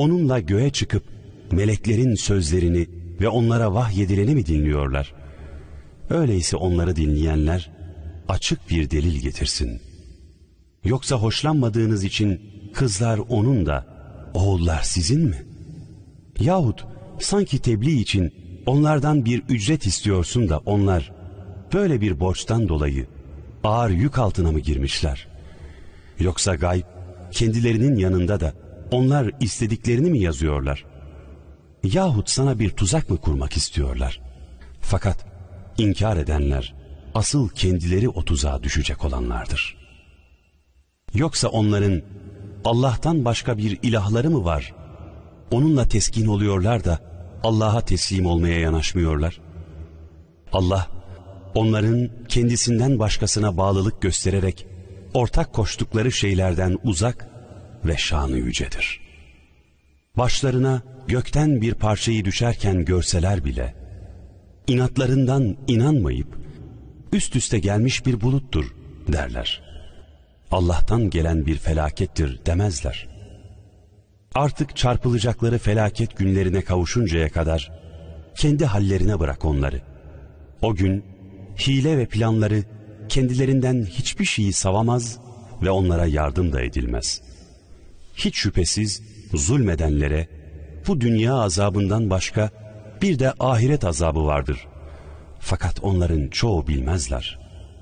onunla göğe çıkıp meleklerin sözlerini ve onlara vahyedileni mi dinliyorlar? Öyleyse onları dinleyenler açık bir delil getirsin. Yoksa hoşlanmadığınız için kızlar onun da, oğullar sizin mi? Yahut sanki tebliğ için onlardan bir ücret istiyorsun da onlar böyle bir borçtan dolayı ağır yük altına mı girmişler? Yoksa gayb kendilerinin yanında da onlar istediklerini mi yazıyorlar? Yahut sana bir tuzak mı kurmak istiyorlar? Fakat inkar edenler asıl kendileri o tuzağa düşecek olanlardır. Yoksa onların Allah'tan başka bir ilahları mı var? Onunla teskin oluyorlar da Allah'a teslim olmaya yanaşmıyorlar. Allah onların kendisinden başkasına bağlılık göstererek ortak koştukları şeylerden uzak ve şanı yücedir. Başlarına gökten bir parçayı düşerken görseler bile inatlarından inanmayıp üst üste gelmiş bir buluttur derler. Allah'tan gelen bir felakettir demezler. Artık çarpılacakları felaket günlerine kavuşuncaya kadar kendi hallerine bırak onları. O gün hile ve planları kendilerinden hiçbir şeyi savamaz ve onlara yardım da edilmez. Hiç şüphesiz zulmedenlere bu dünya azabından başka bir de ahiret azabı vardır. Fakat onların çoğu bilmezler.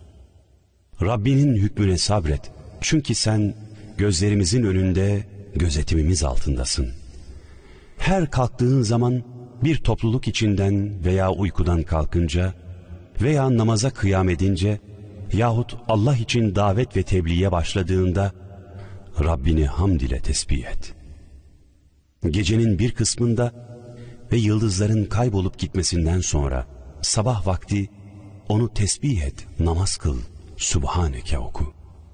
Rabbinin hükmüne sabret. Çünkü sen gözlerimizin önünde, gözetimimiz altındasın. Her kalktığın zaman bir topluluk içinden veya uykudan kalkınca veya namaza kıyam edince yahut Allah için davet ve tebliğe başladığında Rabbini hamd ile tesbih et. Gecenin bir kısmında ve yıldızların kaybolup gitmesinden sonra sabah vakti onu tesbih et, namaz kıl, Sübhaneke oku.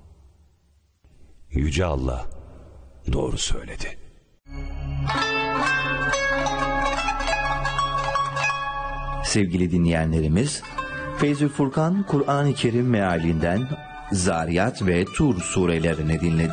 Yüce Allah doğru söyledi. Sevgili dinleyenlerimiz, Feyzül Furkan Kur'an-ı Kerim mealinden Zariyat ve Tur surelerini dinlediniz.